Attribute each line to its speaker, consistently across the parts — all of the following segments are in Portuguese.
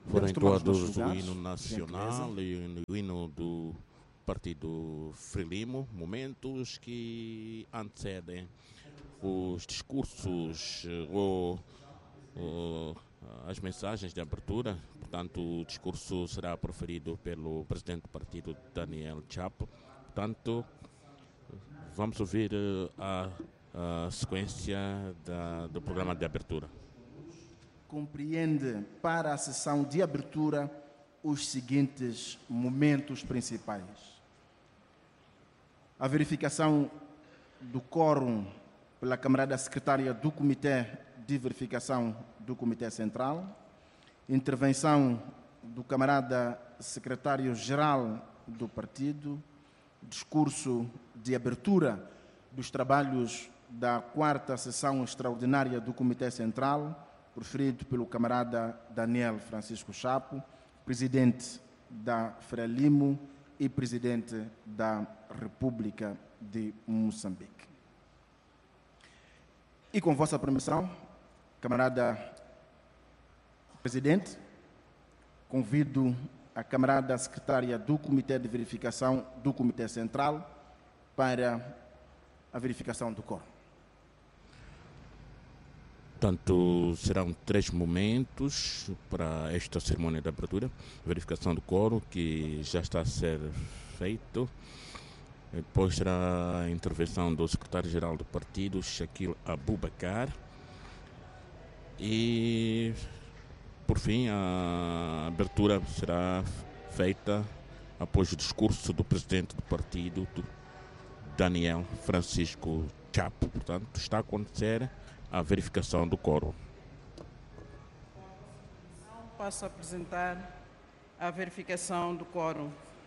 Speaker 1: Foram entoados o hino nacional e o hino do Partido Frelimo, momentos que antecedem os discursos ou as mensagens de abertura. Portanto, o discurso será proferido pelo presidente do partido, Daniel Chapo. Portanto, vamos ouvir a sequência do programa de abertura.
Speaker 2: Compreende para a sessão de abertura os seguintes momentos principais: a verificação do quórum pela camarada secretária do Comitê de Verificação do Comitê Central, intervenção do camarada secretário-geral do partido, discurso de abertura dos trabalhos da 4ª sessão extraordinária do Comitê Central, proferido pelo camarada Daniel Francisco Chapo, presidente da Frelimo e presidente da República de Moçambique. E com vossa permissão, camarada presidente, convido a camarada secretária do Comitê de Verificação do Comitê Central para a verificação do quórum.
Speaker 1: Portanto, serão 3 momentos para esta cerimônia de abertura. Verificação do quórum, que já está a ser feito. Depois será a intervenção do secretário-geral do partido, Shakil Abubakar. E, por fim, a abertura será feita após o discurso do presidente do partido, Daniel Francisco Chapo. Portanto, está a acontecer a verificação do quórum.
Speaker 3: Passo a apresentar a verificação do quórum.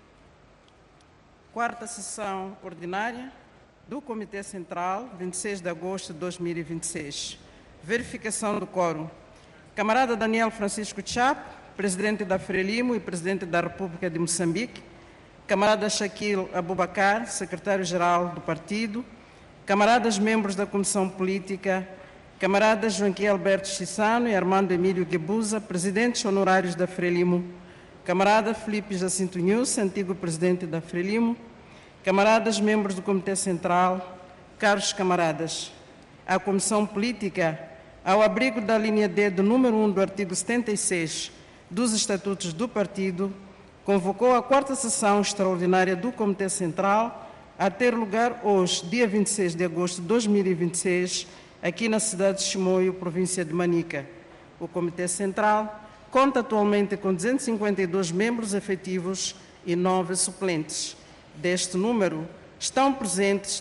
Speaker 3: 4ª sessão ordinária do Comitê Central, 26 de agosto de 2026. Verificação do quórum. Camarada Daniel Francisco Chapo, presidente da Frelimo e presidente da República de Moçambique. Camarada Shakil Abubakar, secretário-geral do partido. Camaradas membros da Comissão Política. Camaradas Joaquim Alberto Chissano e Armando Emílio Guebuza, presidentes honorários da Frelimo. Camarada Felipe Jacinto Nhusse, antigo presidente da Frelimo. Camaradas membros do Comitê Central. Caros camaradas, a Comissão Política, ao abrigo da linha D do número 1 do artigo 76 dos Estatutos do Partido, convocou a 4ª sessão extraordinária do Comitê Central a ter lugar hoje, dia 26 de agosto de 2026, aqui na cidade de Chimoio, província de Manica. O Comitê Central conta atualmente com 252 membros efetivos e 9 suplentes. Deste número, estão presentes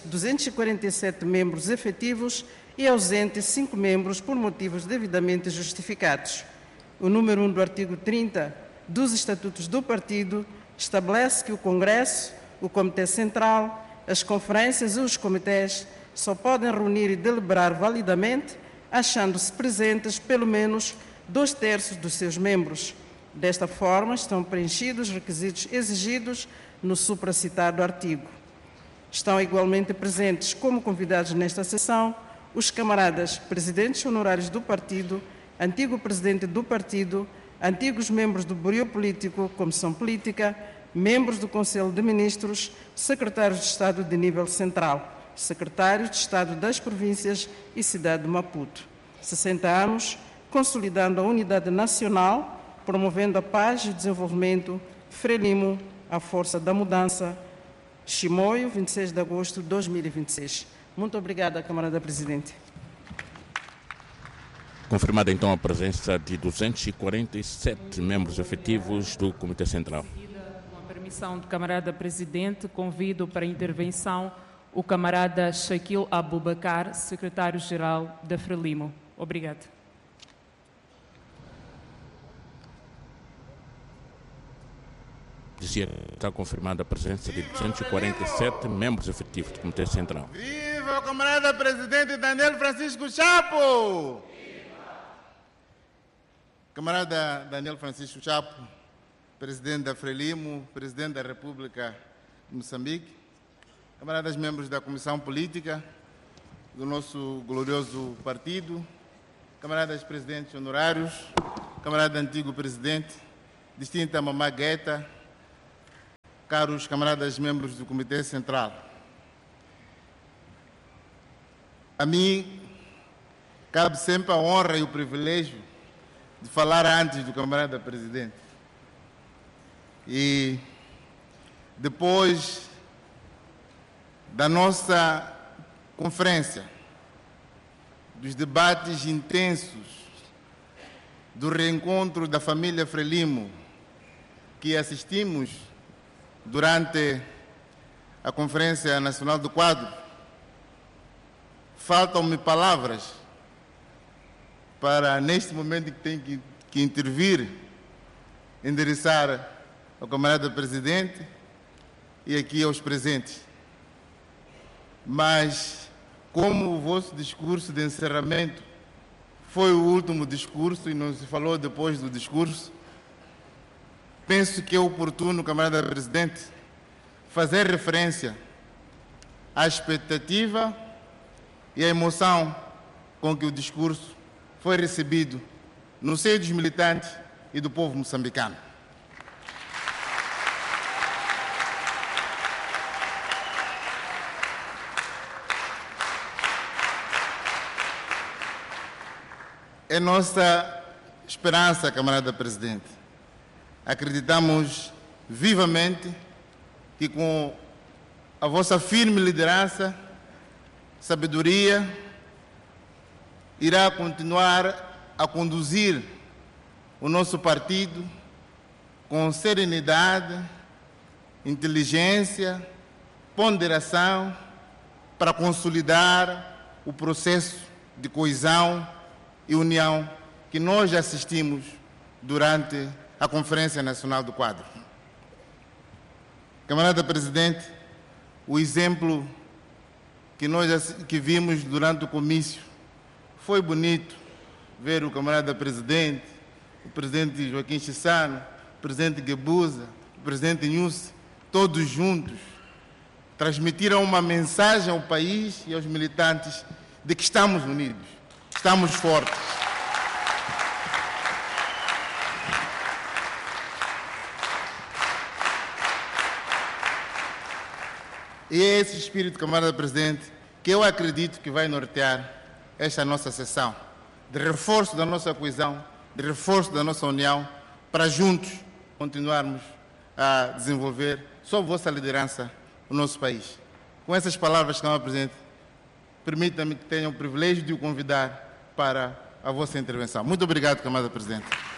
Speaker 3: 247 membros efetivos e ausentes 5 membros por motivos devidamente justificados. O número 1 do artigo 30 dos Estatutos do Partido estabelece que o Congresso, o Comitê Central, as conferências e os comitês só podem reunir e deliberar validamente, achando-se presentes pelo menos 2/3 dos seus membros. Desta forma, estão preenchidos os requisitos exigidos no supracitado artigo. Estão igualmente presentes como convidados nesta sessão os camaradas presidentes honorários do partido, antigo presidente do partido, antigos membros do Bureau Político, Comissão Política, membros do Conselho de Ministros, secretários de Estado de nível central, secretários de Estado das províncias e cidade de Maputo. 60 anos, consolidando a unidade nacional, promovendo a paz e o desenvolvimento. Frelimo, a força da mudança. Chimoio, 26 de agosto de 2026. Muito obrigada, camarada presidente.
Speaker 1: Confirmada então a presença de 247 membros efetivos do Comitê Central.
Speaker 4: Com a permissão do camarada presidente, convido para a intervenção o camarada Shakil Abubakar, secretário-geral da Frelimo. Obrigado.
Speaker 1: Dizia que está confirmada a presença de 247 membros efetivos do Comitê Central.
Speaker 5: Viva o camarada presidente Daniel Francisco Chapo! Camarada Daniel Francisco Chapo, presidente da Frelimo, presidente da República de Moçambique, camaradas membros da Comissão Política do nosso glorioso partido, camaradas presidentes honorários, camarada antigo presidente, distinta Mamá Guetta, caros camaradas membros do Comitê Central, a mim cabe sempre a honra e o privilégio de falar antes do camarada presidente. E depois da nossa conferência, dos debates intensos, do reencontro da família Frelimo que assistimos durante a Conferência Nacional do Quadro, faltam-me palavras para, neste momento que tenho que intervir, endereçar ao camarada presidente e aqui aos presentes. Mas, como o vosso discurso de encerramento foi o último discurso e não se falou depois do discurso, penso que é oportuno, camarada presidente, fazer referência à expectativa e à emoção com que o discurso foi recebido no seio dos militantes e do povo moçambicano. É nossa esperança, camarada presidente. Acreditamos vivamente que com a vossa firme liderança, sabedoria, irá continuar a conduzir o nosso partido com serenidade, inteligência, ponderação, para consolidar o processo de coesão e união que nós assistimos durante a Conferência Nacional do Quadro. Camarada presidente, o exemplo que vimos durante o comício foi bonito ver o camarada presidente, o presidente Joaquim Chissano, o presidente Guebuza, o presidente Nhusse, todos juntos, transmitiram uma mensagem ao país e aos militantes de que estamos unidos, estamos fortes. E é esse espírito, camarada presidente, que eu acredito que vai nortear esta nossa sessão, de reforço da nossa coesão, de reforço da nossa união, para juntos continuarmos a desenvolver, sob vossa liderança, o nosso país. Com essas palavras, camarada presidente, permita-me que tenha o privilégio de o convidar para a vossa intervenção. Muito obrigado, camarada presidente.